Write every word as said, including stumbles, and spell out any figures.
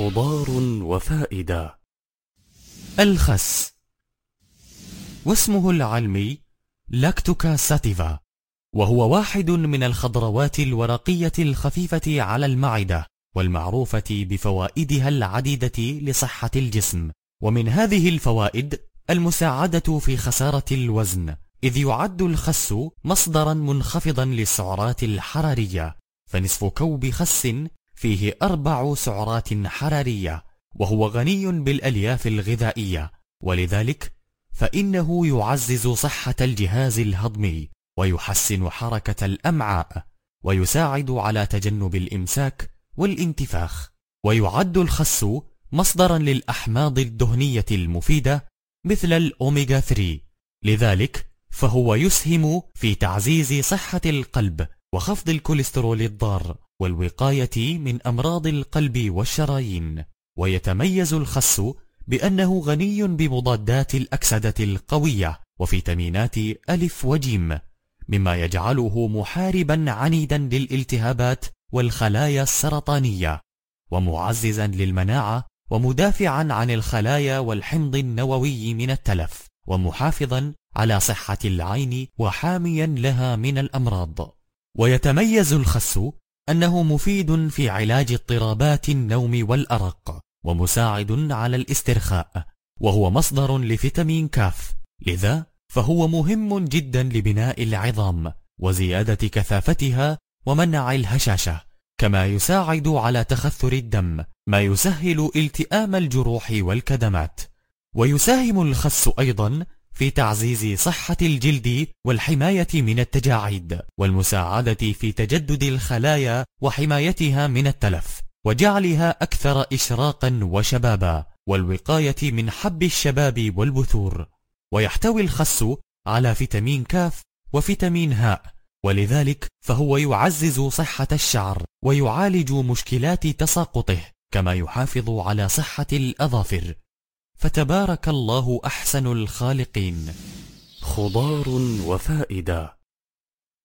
خضار وفائدة. الخس، واسمه العلمي لاكتوكا ساتيفا، وهو واحد من الخضروات الورقية الخفيفة على المعدة والمعروفة بفوائدها العديدة لصحة الجسم. ومن هذه الفوائد المساعدة في خسارة الوزن، إذ يعد الخس مصدرا منخفضا للسعرات الحرارية، فنصف كوب خس فيه أربع سعرات حرارية، وهو غني بالألياف الغذائية، ولذلك فإنه يعزز صحة الجهاز الهضمي ويحسن حركة الأمعاء ويساعد على تجنب الإمساك والانتفاخ. ويعد الخس مصدرا للأحماض الدهنية المفيدة مثل الأوميغا ثلاثة، لذلك فهو يسهم في تعزيز صحة القلب وخفض الكوليسترول الضار والوقاية من أمراض القلب والشرايين. ويتميز الخس بأنه غني بمضادات الأكسدة القوية وفيتامينات ألف وجيم، مما يجعله محاربا عنيدا للالتهابات والخلايا السرطانية، ومعززا للمناعة، ومدافعا عن الخلايا والحمض النووي من التلف، ومحافظا على صحة العين وحاميا لها من الأمراض. ويتميز الخس أنه مفيد في علاج اضطرابات النوم والأرق، ومساعد على الاسترخاء، وهو مصدر لفيتامين كاف، لذا فهو مهم جدا لبناء العظام وزيادة كثافتها ومنع الهشاشة، كما يساعد على تخثر الدم، ما يسهل التئام الجروح والكدمات. ويساهم الخس أيضا في تعزيز صحة الجلد والحماية من التجاعيد، والمساعدة في تجدد الخلايا وحمايتها من التلف، وجعلها أكثر إشراقا وشبابا، والوقاية من حب الشباب والبثور. ويحتوي الخس على فيتامين كاف وفيتامين هاء، ولذلك فهو يعزز صحة الشعر ويعالج مشكلات تساقطه، كما يحافظ على صحة الأظافر. فتبارك الله أحسن الخالقين. خضار وفائدة.